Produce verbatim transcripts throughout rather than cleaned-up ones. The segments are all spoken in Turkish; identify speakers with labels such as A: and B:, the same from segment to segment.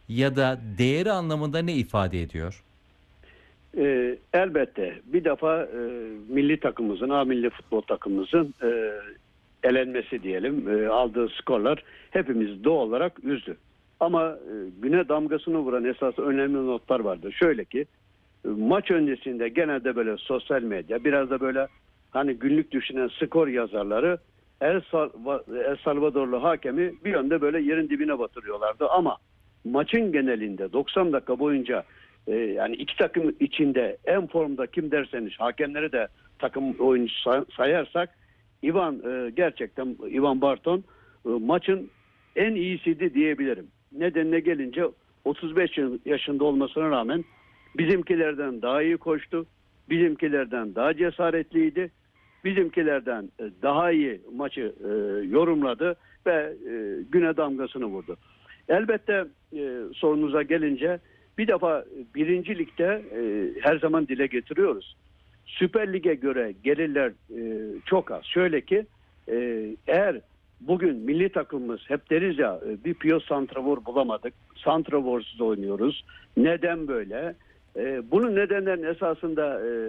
A: ya da değeri anlamında ne ifade ediyor?
B: E, elbette bir defa e, milli takımımızın, A milli futbol takımımızın e, elenmesi diyelim, e, aldığı skorlar hepimiz doğal olarak üzdü. Ama e, güne damgasını vuran esas önemli notlar vardı. Şöyle ki e, maç öncesinde genelde böyle sosyal medya, biraz da böyle hani günlük düşünen skor yazarları El, Sal El Salvadorlu hakemi bir yönde böyle yerin dibine batırıyorlardı. Ama maçın genelinde doksan dakika boyunca e, yani iki takım içinde en formda kim derseniz hakemleri de takım oyuncusu sayarsak Ivan e, gerçekten Ivan Barton e, maçın en iyisiydi diyebilirim. Nedenine gelince otuz beş yaşında olmasına rağmen bizimkilerden daha iyi koştu. Bizimkilerden daha cesaretliydi. Bizimkilerden e, daha iyi maçı e, yorumladı ve e, güne damgasını vurdu. Elbette e, sorunuza gelince bir defa birinci ligde e, her zaman dile getiriyoruz. Süper Lig'e göre gelirler e, çok az. Şöyle ki e, eğer bugün milli takımımız hep deriz ya e, bir piyos santrafor bulamadık. Santravorsuz oynuyoruz. Neden böyle? E, bunun nedenlerinin esasında e,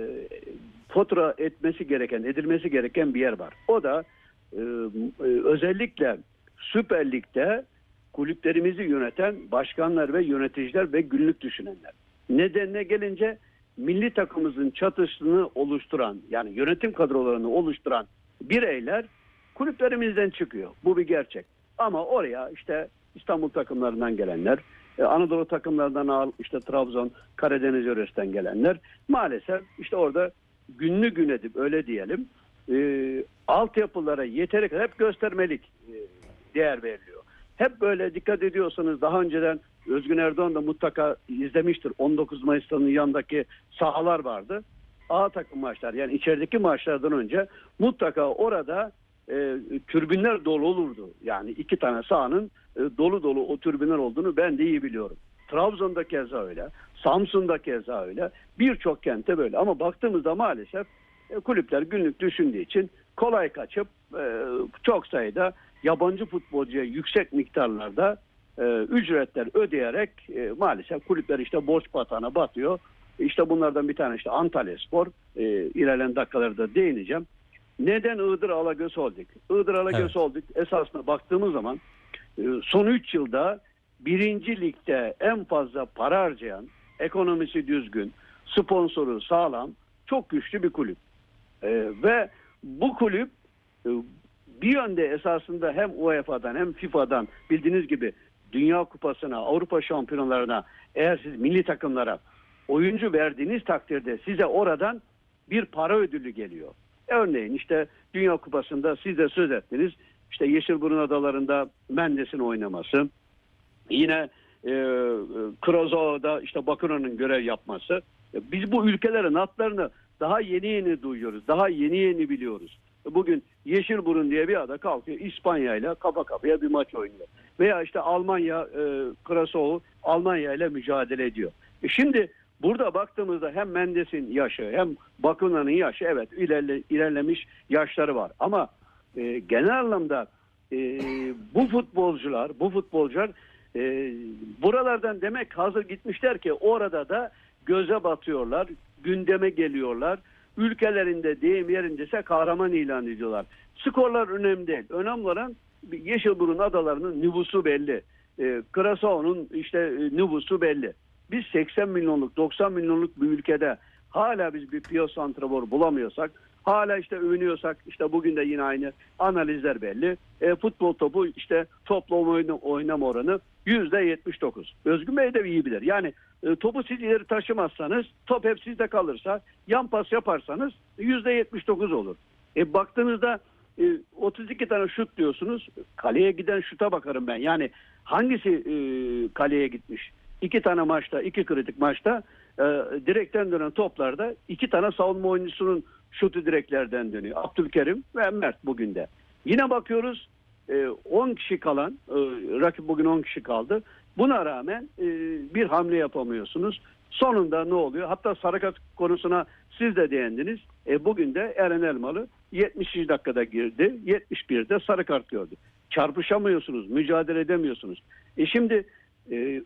B: fatura etmesi gereken, edilmesi gereken bir yer var. O da e, e, özellikle Süper Lig'de kulüplerimizi yöneten başkanlar ve yöneticiler ve günlük düşünenler. Nedenine gelince milli takımımızın çatısını oluşturan, yani yönetim kadrolarını oluşturan bireyler kulüplerimizden çıkıyor. Bu bir gerçek. Ama oraya işte İstanbul takımlarından gelenler, Anadolu takımlarından işte Trabzon, Karadeniz yöresinden gelenler maalesef işte orada günlü gün edip öyle diyelim e, altyapılara yeteri kadar hep göstermelik e, değer veriliyor. Hep böyle dikkat ediyorsanız daha önceden Özgün Erdoğan da mutlaka izlemiştir. on dokuz Mayıs'ın yanındaki sahalar vardı. A takım maçlar, yani içerideki maçlardan önce mutlaka orada e, tribünler dolu olurdu. Yani iki tane sahanın e, dolu dolu o tribünler olduğunu ben de iyi biliyorum. Trabzon'da keza öyle. Samsun'da keza öyle. Birçok kentte böyle. Ama baktığımızda maalesef e, kulüpler günlük düşündüğü için kolay kaçıp e, çok sayıda yabancı futbolcuya yüksek miktarlarda e, ücretler ödeyerek e, maalesef kulüpler işte borç batağına batıyor. İşte bunlardan bir tane işte Antalyaspor, e, ilerleyen dakikalarda değineceğim. Neden Iğdır Alagöz Holding? Iğdır Alagöz
A: Evet.
B: Holding esasına baktığımız zaman e, son üç yılda birinci ligde en fazla para harcayan, ekonomisi düzgün, sponsoru sağlam, çok güçlü bir kulüp. E, ve bu kulüp e, bir yönde esasında hem U E F A'dan hem FIFA'dan bildiğiniz gibi Dünya Kupası'na, Avrupa Şampiyonalarına, eğer siz milli takımlara oyuncu verdiğiniz takdirde size oradan bir para ödülü geliyor. Örneğin işte Dünya Kupası'nda siz de söz ettiniz. İşte Yeşilburun Adaları'nda Mendes'in oynaması. Yine e, Krozo'da işte Bakıra'nın görev yapması. Biz bu ülkelerin adlarını daha yeni yeni duyuyoruz. Daha yeni yeni biliyoruz. Bugün Yeşilburun diye bir ada kalkıyor İspanya ile kafa kafaya bir maç oynuyor. Veya işte Almanya, e, Krasov Almanya ile mücadele ediyor. E şimdi burada baktığımızda hem Mendes'in yaşı hem Bakuna'nın yaşı evet ilerle, ilerlemiş yaşları var. Ama e, genel anlamda e, bu futbolcular, bu futbolcular e, buralardan demek hazır gitmişler ki orada da göze batıyorlar, gündeme geliyorlar. Ülkelerinde deyim yerindeyse kahraman ilan ediyorlar. Skorlar önemli değil. Önemli olan Yeşilburun adalarının nüfusu belli. E, Krasov'un işte e, nüfusu belli. Biz seksen milyonluk, doksan milyonluk bir ülkede hala biz bir piyos santrafor bulamıyorsak, hala işte övünüyorsak, işte bugün de yine aynı analizler belli. E, futbol topu işte toplam oynama oranı yüzde yetmiş dokuz. Özgün Bey de iyi bilir. Yani e, topu siz ileri taşımazsanız, top hep sizde kalırsa, yan pas yaparsanız yüzde yetmiş dokuz olur. E, baktığınızda e, otuz iki tane şut diyorsunuz. Kaleye giden şuta bakarım ben. Yani hangisi e, kaleye gitmiş? İki tane maçta, iki kritik maçta e, direkten dönen toplarda iki tane savunma oyuncusunun şutu direklerden dönüyor. Abdülkerim ve Mert bugün de. Yine bakıyoruz e, on kişi kalan, e, rakip bugün on kişi kaldı. Buna rağmen e, bir hamle yapamıyorsunuz. Sonunda ne oluyor? Hatta sarı kart konusuna siz de değindiniz. E, bugün de Eren Elmalı yetmişinci dakikada girdi. yetmiş birde sarı kart gördü. Çarpışamıyorsunuz, mücadele edemiyorsunuz. E şimdi e,